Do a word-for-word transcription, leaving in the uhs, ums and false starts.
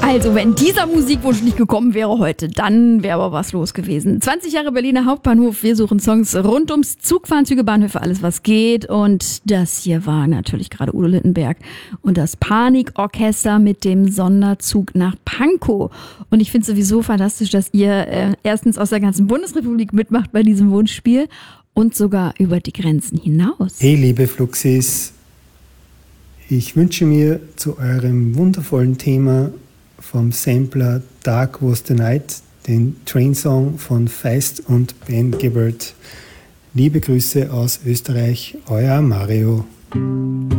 Also, wenn dieser Musikwunsch nicht gekommen wäre heute, dann wäre aber was los gewesen. zwanzig Jahre Berliner Hauptbahnhof, wir suchen Songs rund ums Zugfahren, Züge, Bahnhöfe, alles was geht. Und das hier war natürlich gerade Udo Lindenberg und das Panikorchester mit dem Sonderzug nach Pankow. Und ich finde sowieso fantastisch, dass ihr äh, erstens aus der ganzen Bundesrepublik mitmacht bei diesem Wunschspiel und sogar über die Grenzen hinaus. Hey, liebe Fluxis, ich wünsche mir zu eurem wundervollen Thema vom Sampler Dark Was the Night, den Train-Song von Feist und Ben Gibbard. Liebe Grüße aus Österreich, euer Mario.